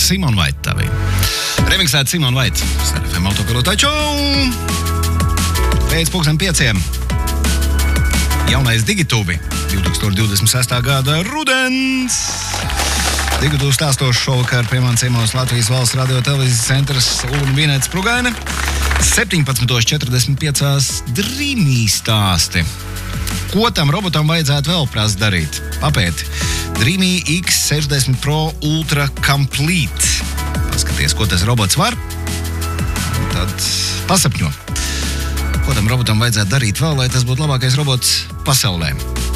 Simon White tā bija. Remiksēta Simon White. SRFM autopilota taču. Pēc 5:00. Jaunais Digitubi. 2026. gada rudens. Digitubi stāstošu šovakar pie manis ciemos Latvijas valsts radio televīzijas centrs un Vinēta Sprugaine. 17:45 Dreamy stāsti. Ko tam robotam vajadzētu vēl prasa darīt? Papēti. Dreamy X60 Pro Ultra Complete. Paskaties, ko tas robots var. Tad pasapņo. Ko tam robotam vajadzētu darīt vēl, lai tas būtu labākais robots pasaulē?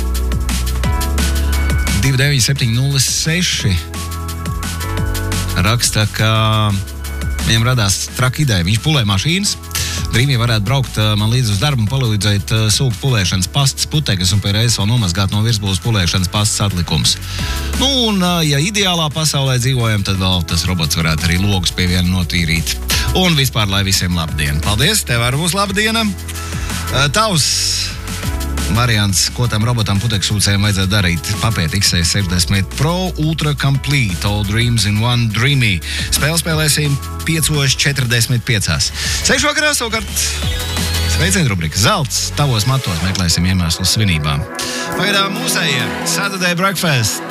29706 raksta, ka viņam radās traka ideja. Viņš pulē mašīnas. Dreamy varētu braukt man līdz uz darbu un palīdzēt sūkt pulēšanas pastas putekļus un pēc reizes vēl nomazgāt no virsbūves pulēšanas pastas atlikums. Un, ja ideālā pasaulē dzīvojam, tad vēl tas robots varētu arī logus pie viena notīrīt. Un vispār, lai visiem labdiena. Paldies, tev arī būs labdiena. Tavs variants, ko tam robotam putekļsūcējiem vajadzētu darīt. Papēt X60 Pro Ultra Complete, All Dreams in One Dreamy. Spēlēsim 5:45. 6 vakarā savukārt sveicienu rubrika Zelts. Tavos matos meklēsim iemeslus svinībām. Pagaidām mūsējie Saturday Breakfast.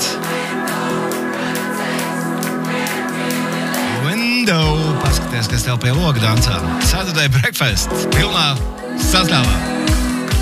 Window. Paskaties, kas tev pie loga dancā. Saturday Breakfast. Pilnā sastāvā.